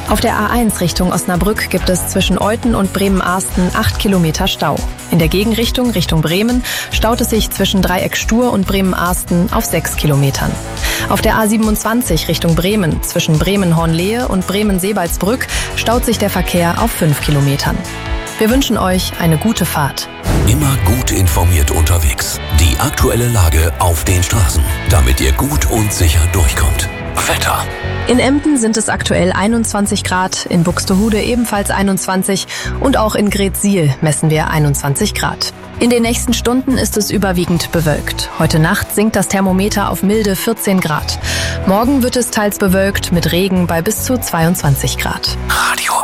Auf der A1 Richtung Osnabrück gibt es zwischen Olten und Bremen-Arsten 8 Kilometer Stau. In der Gegenrichtung Richtung Bremen staut es sich zwischen Dreieck Stur und Bremen-Arsten auf 6 Kilometern. Auf der A27 Richtung Bremen zwischen Bremen-Hornlehe und Bremen-Sebalsbrück staut sich der Verkehr auf 5 Kilometern. Wir wünschen euch eine gute Fahrt. Immer gut informiert unterwegs. Die aktuelle Lage auf den Straßen, damit ihr gut und sicher durchkommt. Wetter. In Emden sind es aktuell 21 Grad, in Buxtehude ebenfalls 21 und auch in Greetsiel messen wir 21 Grad. In den nächsten Stunden ist es überwiegend bewölkt. Heute Nacht sinkt das Thermometer auf milde 14 Grad. Morgen wird es teils bewölkt mit Regen bei bis zu 22 Grad. Radio